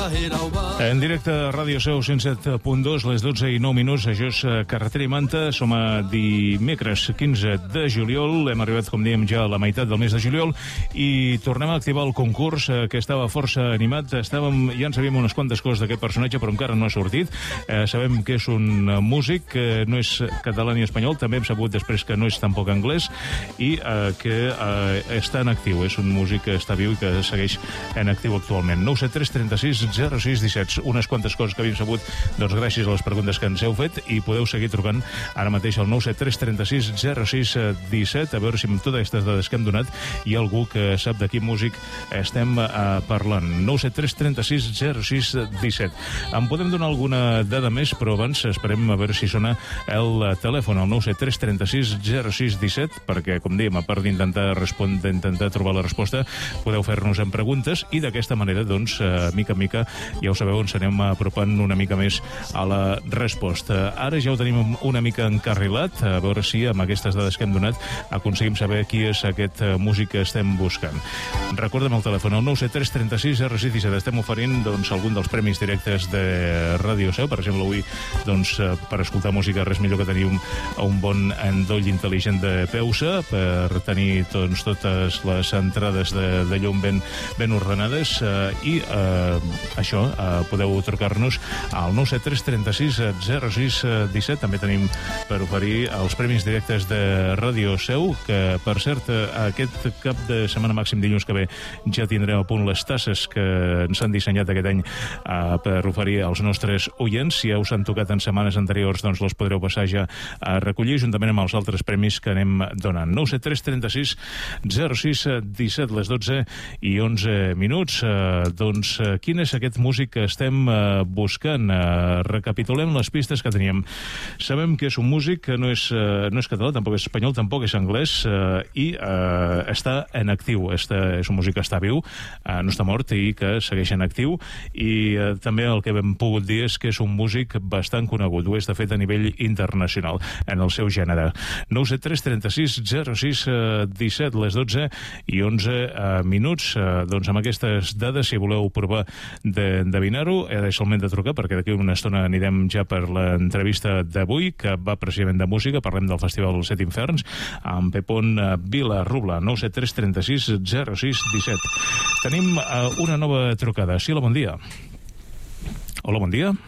En directe a Ràdio Seu 107.2, les 12 i 9 minuts, això és Carretera i Manta. Som a dimecres 15 de juliol, hem arribat, com dèiem, ja a la meitat del mes de juliol i tornem a activar el concurs que estava força animat. Ja en sabíem unes quantes coses d'aquest personatge, però encara no ha sortit. Sabem que és un músic, que no és català ni espanyol, també hem sabut després que no és tampoc anglès i que està en actiu. És un músic que està viu i que segueix en actiu actualment. 973 36 06 17. Unes quantes coses que havíem sabut, doncs gràcies a les preguntes que ens heu fet, i podeu seguir trucant ara mateix al 973 36 06 17 a veure si amb totes aquestes dades que hem donat hi ha algú que sap de quin músic estem parlant. 973 36 06 17. En podem donar alguna dada més, però abans esperem a veure si sona el telèfon al 973 36 06 17, perquè, com dèiem, a part d'intentar trobar la resposta, podeu fer-nos en preguntes i d'aquesta manera, doncs, mica en mica, ja ho sabeu, ens anem apropant una mica més a la resposta. Ara ja ho tenim una mica encarrilat, a veure si amb aquestes dades que hem donat aconseguim saber qui és aquest músic que estem buscant. Recordem el telèfon, el 973 36 06 17. Estem oferint, doncs, algun dels premis directes de Ràdio Seu. Per exemple, avui, doncs, per escoltar música, res millor que tenir un bon endoll intel·ligent de Peusa, per tenir, doncs, totes les entrades de llum ben ordenades, i això, podeu trucar-nos al 973 36 06 17. També tenim per oferir els premis directes de Ràdio Seu, que, per cert, aquest cap de setmana, màxim dilluns que ve, ja tindrem a punt les tasses que ens han dissenyat aquest any per oferir als nostres oients. Si ja us han tocat en setmanes anteriors, doncs les podreu passar ja a recollir, juntament amb els altres premis que anem donant. 973 36 06 17, les 12 i 11 minuts. Doncs, quin és aquest músic que estem buscant? Recapitulem les pistes que teníem. Sabem que és un músic que no és català, tampoc és espanyol, tampoc és anglès, i està en actiu. És un músic que està viu, no està mort, i que segueix en actiu, i també el que hem pogut dir és que és un músic bastant conegut. Ho és, de fet, a nivell internacional en el seu gènere. 973 36 06 17, les 12 i 11 minuts. Doncs amb aquestes dades, si voleu provar d'endevinar-ho, ara és el moment de trucar, perquè d'aquí una estona anirem ja per l'entrevista d'avui, que va precisament de música. Parlem del Festival dels Set Inferns amb Pepón Vilarrubla. 973 36 06 17. Tenim una nova trucada. Sí, hola, bon dia. Hola, bon dia.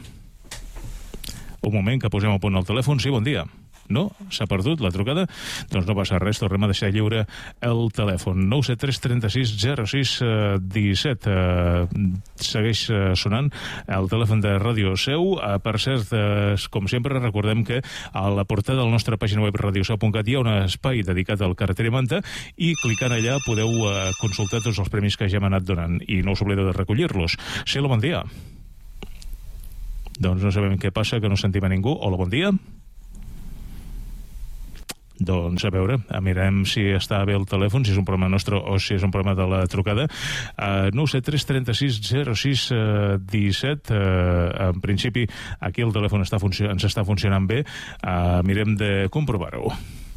Un moment, que posem a punt el telèfon. Sí, bon dia. No? S'ha perdut la trucada? Doncs no passa res, tornem a deixar lliure el telèfon. 973 36 06 17. Segueix sonant el telèfon de Ràdio Seu. Per cert, com sempre, recordem que a la portada de la nostra pàgina web radioseu.cat hi ha un espai dedicat al Carretera i Manta, i clicant allà podeu consultar tots els premis que ja hem anat donant, i no us oblideu de recollir-los. Sí, hola, bon dia. Doncs no sabem què passa, que no sentim a ningú. Hola, bon dia. Doncs a veure, mirem si està bé el telèfon, si és un problema nostre o si és un problema de la trucada. 973 36 06 17. En principi, aquí el telèfon ens està funcionant bé. Mirem de comprovar-ho.